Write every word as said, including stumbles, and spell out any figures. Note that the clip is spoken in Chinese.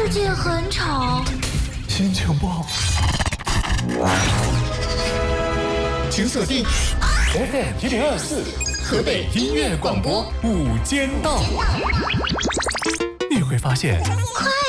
世界很吵， 心情不好，请锁定 F M 一零二四河北音乐广播午间档，你会发现。